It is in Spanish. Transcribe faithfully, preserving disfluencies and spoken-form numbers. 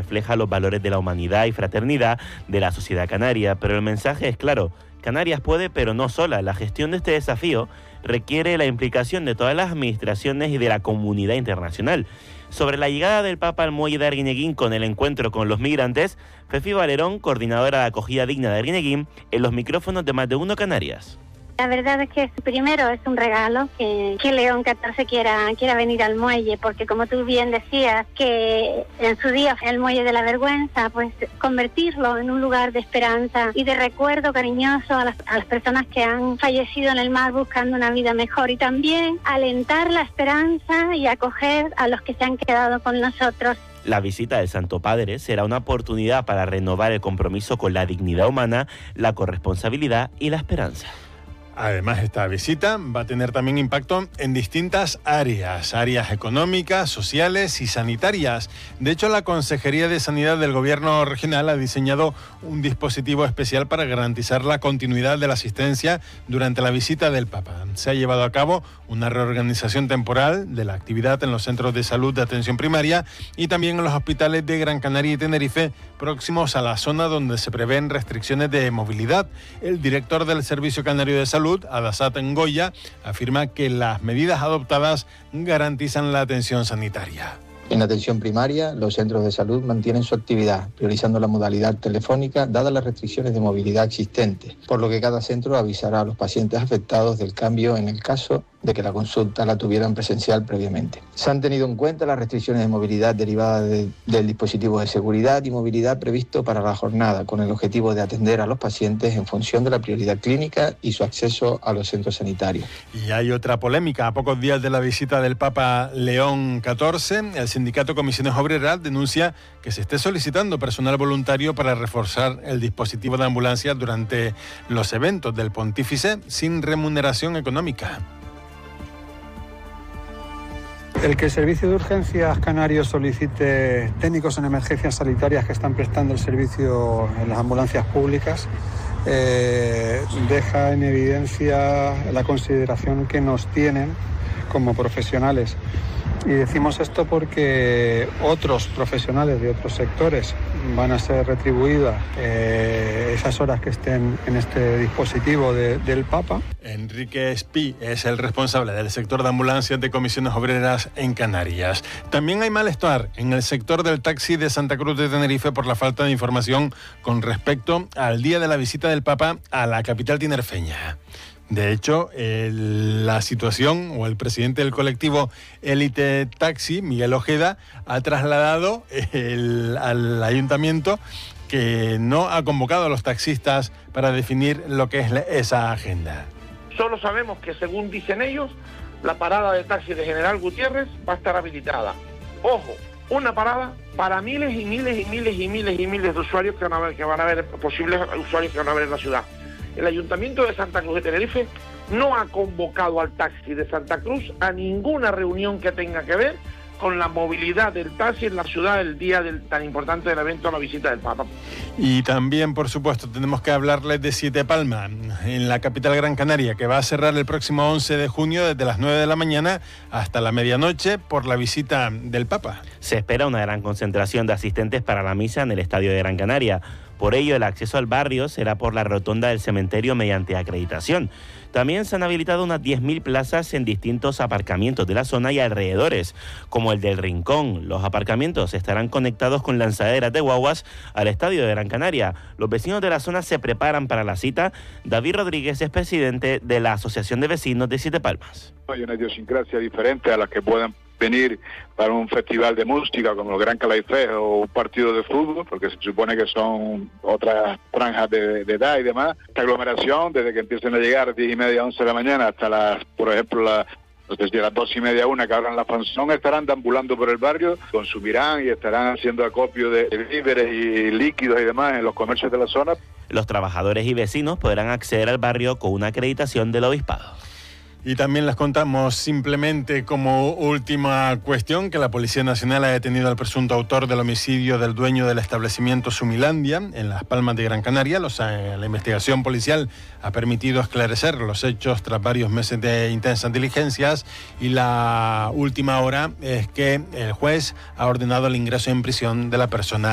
refleja los valores de la humanidad y fraternidad de la sociedad canaria, pero el mensaje es claro: Canarias puede, pero no sola. La gestión de este desafío requiere la implicación de todas las administraciones y de la comunidad internacional. Sobre la llegada del Papa al muelle de Arguineguín con el encuentro con los migrantes, Fefi Valerón, coordinadora de acogida digna de Arguineguín, en los micrófonos de Más de Uno Canarias. La verdad es que primero es un regalo que, que León catorce quiera, quiera venir al muelle, porque como tú bien decías, que en su día el muelle de la vergüenza, pues convertirlo en un lugar de esperanza y de recuerdo cariñoso a las, a las personas que han fallecido en el mar buscando una vida mejor, y también alentar la esperanza y acoger a los que se han quedado con nosotros. La visita del Santo Padre será una oportunidad para renovar el compromiso con la dignidad humana, la corresponsabilidad y la esperanza. Además, esta visita va a tener también impacto en distintas áreas, áreas económicas, sociales y sanitarias. De hecho, la Consejería de Sanidad del Gobierno Regional ha diseñado un dispositivo especial para garantizar la continuidad de la asistencia durante la visita del Papa. Se ha llevado a cabo una reorganización temporal de la actividad en los centros de salud de atención primaria y también en los hospitales de Gran Canaria y Tenerife, próximos a la zona donde se prevén restricciones de movilidad. El director del Servicio Canario de Salud, Adasat Ngoya, afirma que las medidas adoptadas garantizan la atención sanitaria. En la atención primaria, los centros de salud mantienen su actividad, priorizando la modalidad telefónica, dadas las restricciones de movilidad existentes, por lo que cada centro avisará a los pacientes afectados del cambio en el caso de que la consulta la tuvieran presencial previamente. Se han tenido en cuenta las restricciones de movilidad derivadas de, del dispositivo de seguridad y movilidad previsto para la jornada, con el objetivo de atender a los pacientes en función de la prioridad clínica y su acceso a los centros sanitarios. Y hay otra polémica. A pocos días de la visita del Papa León catorce, el sindicato Comisiones Obreras denuncia que se esté solicitando personal voluntario para reforzar el dispositivo de ambulancia durante los eventos del pontífice sin remuneración económica. El que el Servicio de Urgencias Canario solicite técnicos en emergencias sanitarias que están prestando el servicio en las ambulancias públicas eh, deja en evidencia la consideración que nos tienen como profesionales. Y decimos esto porque otros profesionales de otros sectores van a ser retribuidas eh, esas horas que estén en este dispositivo de, del Papa. Enrique Espí es el responsable del sector de ambulancias de Comisiones Obreras en Canarias. También hay malestar en el sector del taxi de Santa Cruz de Tenerife por la falta de información con respecto al día de la visita del Papa a la capital tinerfeña. De hecho, el, la situación, o el presidente del colectivo Élite Taxi, Miguel Ojeda, ha trasladado el, al ayuntamiento que no ha convocado a los taxistas para definir lo que es esa agenda. Solo sabemos que, según dicen ellos, la parada de taxi de General Gutiérrez va a estar habilitada. Ojo, una parada para miles y miles y miles y miles y miles de usuarios que van a ver, que van a ver posibles usuarios que van a ver en la ciudad. El Ayuntamiento de Santa Cruz de Tenerife no ha convocado al taxi de Santa Cruz a ninguna reunión que tenga que ver con la movilidad del taxi en la ciudad el día del tan importante del evento, la visita del Papa. Y también, por supuesto, tenemos que hablarles de Siete Palmas, en la capital Gran Canaria, que va a cerrar el próximo once de junio desde las nueve de la mañana hasta la medianoche por la visita del Papa. Se espera una gran concentración de asistentes para la misa en el Estadio de Gran Canaria. Por ello, el acceso al barrio será por la rotonda del cementerio mediante acreditación. También se han habilitado unas diez mil plazas en distintos aparcamientos de la zona y alrededores, como el del Rincón. Los aparcamientos estarán conectados con lanzaderas de guaguas al Estadio de Gran Canaria. Los vecinos de la zona se preparan para la cita. David Rodríguez es presidente de la Asociación de Vecinos de Siete Palmas. Hay una idiosincrasia diferente a la que puedan venir para un festival de música como el Gran Calaifés o un partido de fútbol, porque se supone que son otras franjas de, de edad y demás. Esta aglomeración, desde que empiecen a llegar diez y media, once de la mañana, hasta las, por ejemplo, las, no sé si a las dos y media, una, que abran la fanzón, estarán deambulando por el barrio, consumirán y estarán haciendo acopio de víveres y líquidos y demás en los comercios de la zona. Los trabajadores y vecinos podrán acceder al barrio con una acreditación del obispado. Y también les contamos simplemente como última cuestión que la Policía Nacional ha detenido al presunto autor del homicidio del dueño del establecimiento Sumilandia en Las Palmas de Gran Canaria. Los, eh, la investigación policial ha permitido esclarecer los hechos tras varios meses de intensas diligencias y la última hora es que el juez ha ordenado el ingreso en prisión de la persona